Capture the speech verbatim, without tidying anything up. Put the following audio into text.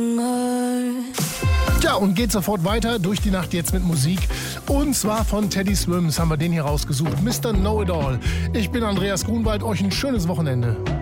Ja, und geht sofort weiter durch die Nacht jetzt mit Musik. Und zwar von Teddy Swims haben wir den hier rausgesucht. Mister Know-It-All. Ich bin Andreas Grunwald. Euch ein schönes Wochenende.